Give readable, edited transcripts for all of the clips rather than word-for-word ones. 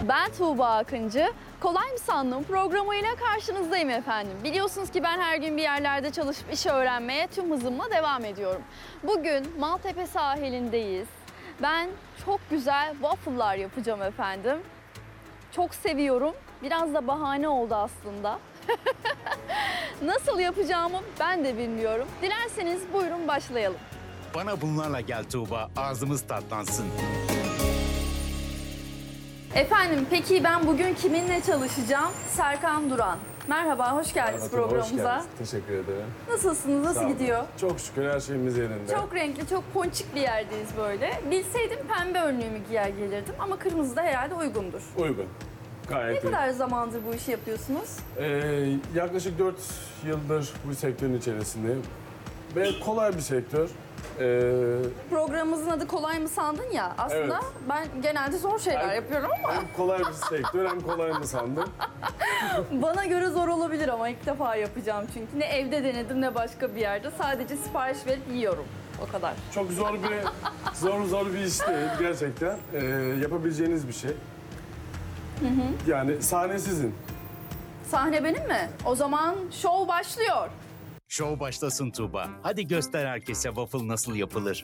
Ben Tuğba Akıncı. Kolay mı sandın programıyla karşınızdayım efendim. Biliyorsunuz ki ben her gün bir yerlerde çalışıp iş öğrenmeye tüm hızımla devam ediyorum. Bugün Maltepe sahilindeyiz. Ben çok güzel waffle'lar yapacağım efendim. Çok seviyorum. Biraz da bahane oldu aslında. Nasıl yapacağımı ben de bilmiyorum. Dilerseniz buyurun başlayalım. Bana bunlarla gel Tuğba, ağzımız tatlansın. Efendim peki ben bugün kiminle çalışacağım? Serkan Duran. Merhaba, hoş geldiniz Merhaba, programımıza. hoş geldiniz. Teşekkür ederim. Nasılsınız, Sağ nasıl olun. gidiyor? Çok şükür her şeyimiz yerinde. Çok renkli, çok ponçik bir yerdeyiz böyle. Bilseydim pembe önlüğümü giyer gelirdim ama kırmızı da herhalde uygundur. Uygun. Gayet Ne iyi. kadar zamandır bu işi yapıyorsunuz? Yaklaşık 4 yıldır bu sektörün içerisindeyim. Ve kolay bir sektör. Programımızın adı Kolay mı sandın ya. Aslında Evet. ben genelde zor şeyler Hem- yapıyorum ama Hem kolay bir sektör hem kolay mı sandın? bana göre zor olabilir ama ilk defa yapacağım çünkü. Ne evde denedim ne başka bir yerde. Sadece sipariş verip yiyorum. O kadar. Çok zor bir iş değil gerçekten. Yapabileceğiniz bir şey. Yani sahne sizin. Sahne benim mi? O zaman şov başlıyor. Şov başlasın Tuğba. Hadi göster herkese waffle nasıl yapılır.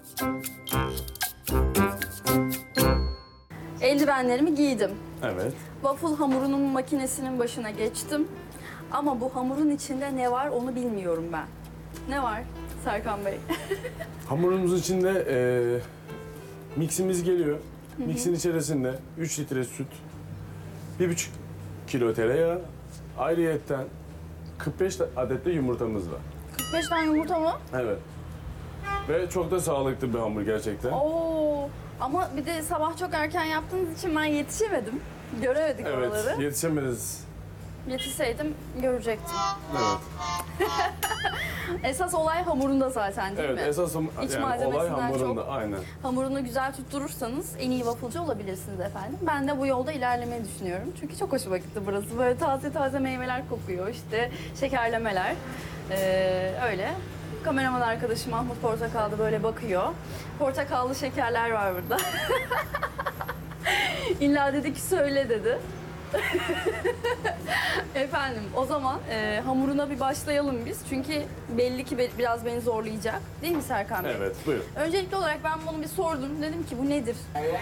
Eldivenlerimi giydim. Evet. Waffle hamurunun makinesinin başına geçtim. Ama bu hamurun içinde ne var onu bilmiyorum ben. Ne var Serkan Bey? Hamurumuz içinde miksimiz geliyor. Miksin içerisinde 3 litre süt, 1,5 kilo tereyağı, ayrıyetten 45 adet de yumurtamız var. 45 tane yumurta mı? Evet. Ve çok da sağlıklı bir hamur gerçekten. Oo. Ama bir de sabah çok erken yaptığınız için ben yetişemedim. Göremedik Evet, oraları. yetişemediniz. Yetişseydim görecektim. Evet. Esas olay hamurunda zaten değil Evet, mi? esas İç olay malzemesinden hamurunda, çok. aynen. Hamurunu güzel tutturursanız en iyi wafflecı olabilirsiniz efendim. Ben de bu yolda ilerlemeyi düşünüyorum. Çünkü çok hoşuma gitti burası. Böyle taze taze meyveler kokuyor, işte şekerlemeler. Öyle. Kameraman arkadaşım Mahmut Portakal da böyle bakıyor. Portakallı şekerler var burada. İlla dedi ki söyle dedi. Efendim o zaman hamuruna bir başlayalım biz. Çünkü belli ki biraz beni zorlayacak. Değil mi Serkan Bey? Evet, buyurun. Öncelikli olarak ben bunu bir sordum. Dedim ki bu nedir?